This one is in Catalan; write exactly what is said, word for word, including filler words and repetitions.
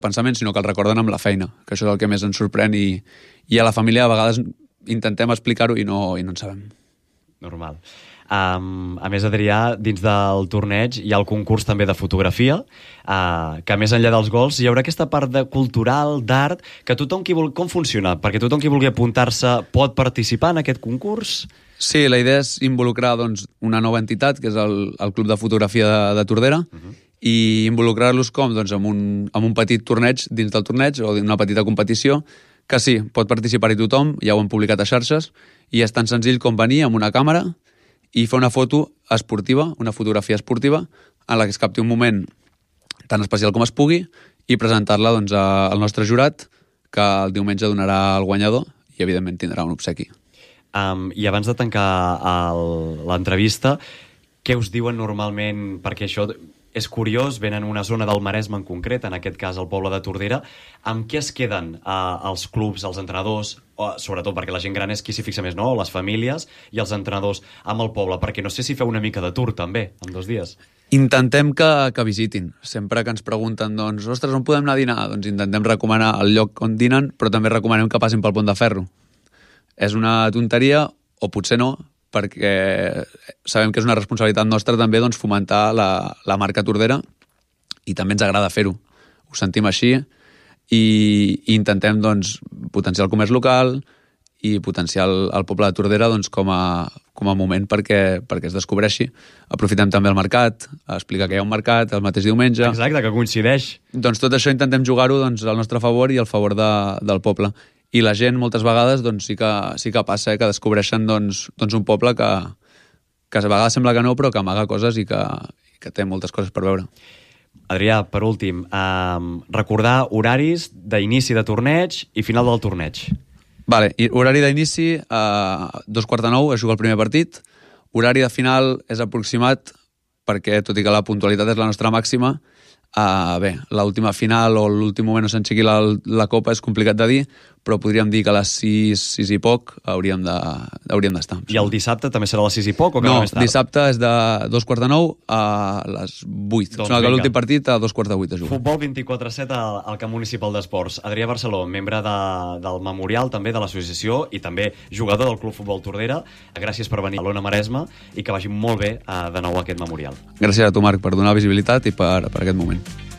pensament, sinó que el recorden amb la feina, que això és el que més ens sorprèn, i, i a la família a vegades intentem explicar-ho i no, i no en sabem. Normal. Um, a més, Adrià, dins del torneig hi ha el concurs també de fotografia, uh, que més enllà dels gols hi haurà aquesta part de cultural, d'art, que tothom qui vulgui... Com funciona? Perquè tothom qui vulgui apuntar-se pot participar en aquest concurs? Sí, la idea és involucrar doncs, una nova entitat, que és el, el Club de Fotografia de, de Tordera, uh-huh. i involucrar-los com? Doncs amb un, amb un petit torneig dins del torneig, o una petita competició, que sí, pot participar-hi tothom, ja ho hem publicat a xarxes, i és tan senzill com venir amb una càmera i fer una foto esportiva, una fotografia esportiva, en la que es capti un moment tan especial com es pugui, i presentar-la doncs, al nostre jurat, que el diumenge donarà el guanyador, i evidentment tindrà un obsequi. Um, I abans de tancar l'entrevista, què us diuen normalment? Perquè això és curiós, venen una zona del Maresme en concret, en aquest cas el poble de Tordera. Amb què es queden uh, els clubs, els entrenadors, o, sobretot perquè la gent gran és qui s'hi fixa més, no? Les famílies i els entrenadors amb el poble, perquè no sé si feu una mica de tour també, en dos dies. Intentem que, que visitin. Sempre que ens pregunten, doncs, ostres, on podem anar a dinar? Doncs intentem recomanar el lloc on dinen, però també recomanem que passin pel Pont de Ferro. És una tonteria, o potser no, perquè sabem que és una responsabilitat nostra també doncs, fomentar la, la marca Tordera, i també ens agrada fer-ho. Ho sentim així, i, i intentem doncs, potenciar el comerç local i potenciar el, el poble de Tordera doncs, com, a, com a moment perquè, perquè es descobreixi. Aprofitem també el mercat, a explicar que hi ha un mercat el mateix diumenge. Exacte, que coincideix. Doncs tot això intentem jugar-ho doncs, al nostre favor i al favor de, del poble. I la gent, moltes vegades, doncs, sí, que, sí que passa, eh, que descobreixen doncs, doncs un poble que, que a vegades sembla que no, però que amaga coses i que, i que té moltes coses per veure. Adrià, per últim, eh, recordar horaris d'inici de torneig i final del torneig. Vale, i horari d'inici, a dos quarts de nou es juga el primer partit. Horari de final és aproximat, perquè tot i que la puntualitat és la nostra màxima, Uh, bé, l'última final o l'últim moment on s'enxequi la, la copa és complicat de dir, però podríem dir que a les sis, sis i poc hauríem de, hauríem d'estar. I el dissabte també serà a les sis i poc o no, més tard? Dissabte és de dos quarts de nou a les vuit. Doncs que l'últim partit a dos quarts de vuit es juga. Futbol vint-i-quatre set al, al Camp Municipal d'Esports. Adrià Barceló, membre de, del Memorial, també de l'associació, i també jugador del Club Futbol Tordera. Gràcies per venir a l'Ona Maresme i que vagi molt bé uh, de nou aquest Memorial. Gràcies a tu, Marc, per donar visibilitat i per, per aquest moment.